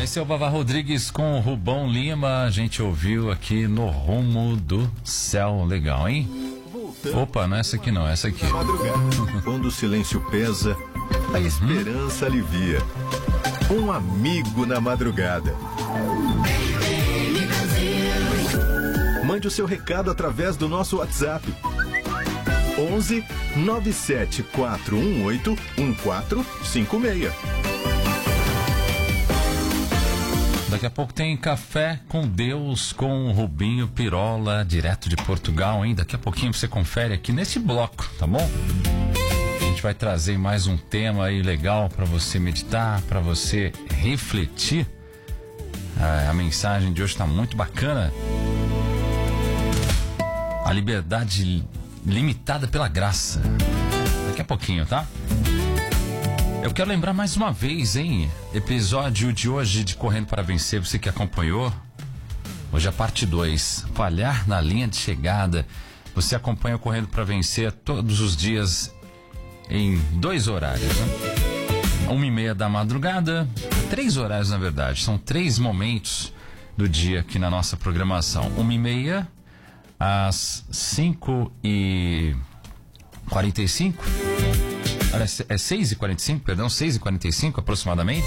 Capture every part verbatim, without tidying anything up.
Esse é o Vavá Rodrigues com o Rubão Lima. A gente ouviu aqui no Rumo do Céu. Legal, hein? Opa, não é essa aqui não, é essa aqui. Madrugada. Quando o silêncio pesa, a esperança alivia. Um amigo na madrugada. Mande o seu recado através do nosso WhatsApp. onze nove sete quatro um oito um quatro cinco seis. Daqui a pouco tem Café com Deus com o Rubinho Pirola, direto de Portugal, hein? Daqui a pouquinho você confere aqui nesse bloco, tá bom? A gente vai trazer mais um tema aí legal para você meditar, para você refletir. Ah, a mensagem de hoje tá muito bacana. A liberdade limitada pela graça. Daqui a pouquinho, tá? Eu quero lembrar mais uma vez, hein? Episódio de hoje de Correndo para Vencer, você que acompanhou. Hoje é a parte dois. Falhar na linha de chegada. Você acompanha o Correndo para Vencer todos os dias em dois horários, né? Uma e meia da madrugada. Três horários, na verdade. São três momentos do dia aqui na nossa programação. Uma e meia às cinco e quarenta e cinco. É seis e quarenta e cinco, perdão, seis e quarenta e cinco aproximadamente.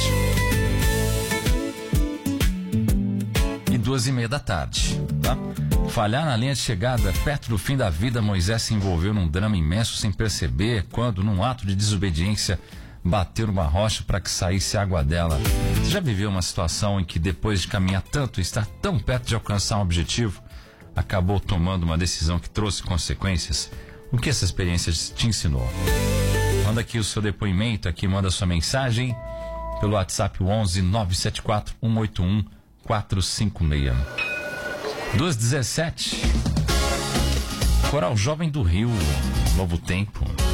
E duas e meia da tarde, tá? Falhar na linha de chegada, perto do fim da vida, Moisés se envolveu num drama imenso sem perceber quando, num ato de desobediência, bateu numa rocha para que saísse água dela. Você já viveu uma situação em que, depois de caminhar tanto e estar tão perto de alcançar um objetivo, acabou tomando uma decisão que trouxe consequências? O que essa experiência te ensinou? Manda aqui o seu depoimento, aqui manda a sua mensagem pelo WhatsApp onze nove sete quatro um oito um quatro cinco seis. duas e dezessete. Coral Jovem do Rio, Novo Tempo.